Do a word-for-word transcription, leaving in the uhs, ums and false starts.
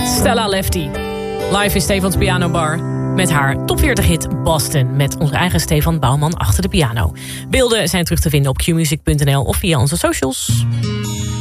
Stella Lefty. Live in Stefans Piano Bar. Met haar top veertig hit Boston. Met onze eigen Stefan Bouwman achter de piano. Beelden zijn terug te vinden op q music punt n l of via onze socials.